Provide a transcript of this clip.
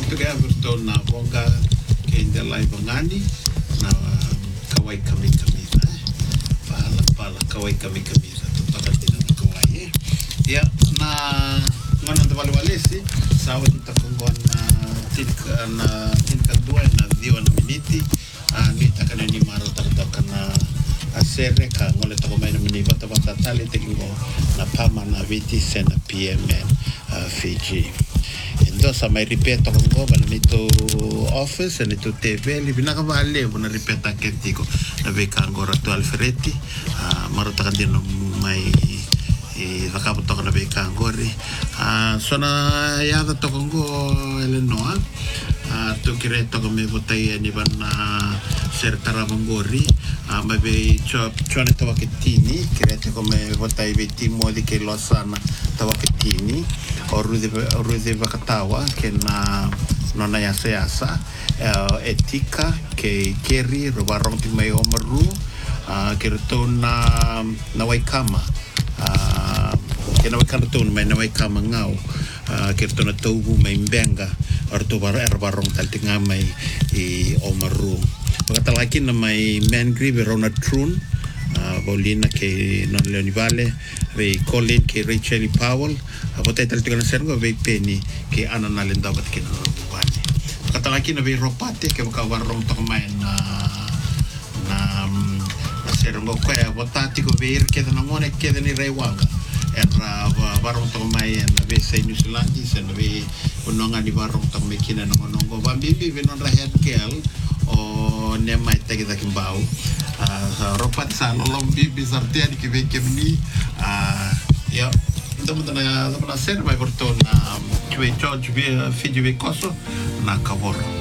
kaya berto na bonga ke indalai bangani na kawai kami pala kawai kami tutakatina na kawai ya na ngana tawali walesi sawa kita kongwan na tinka dua na diwa na miniti nita kana ni maro tarata na asere ka ngole to mai na mini bata tali tekingo na pama na viti sena PMN Fiji ndo sa mai ripeto ngo bana nito office e nito TV li binaka vale bona ripeta ketiko na veka ngora to Alfredi maro takandino mai vakapo to na veka ngori sona yada to ngo elenoa to kire to me botai ni bana ser taravangori ma be chone to vaketini kire te come botai veti modi che lo sana to vaketini orude vakatawa che na non ha asa etika che keri robaronti mai omaru che torna na waikama che na waikama torna mai na waikama ngau che torna tobu mai mbenga orto barong taltinga mai i omaru pagkatalaki na mai mangrove rona trun Paulina che non le vale ve Colin che Rachel Powell potete taltinga na sergo ve Penny che ana na lenda bat che non vale pagkatalaki na ve ropate che barong to mai na sergo kwa botati ko ver che na ngone che ni rewanga era barong to mai na ve sei New Zealand se na ve unonga di barong to mai kina nongo bambibi ve non rahat kel o ne mai tagi da kimbau ropat sa lolom bibi sartia di kibe kemni ya teman-teman ser mai berton cue George Fiji Koso na kavor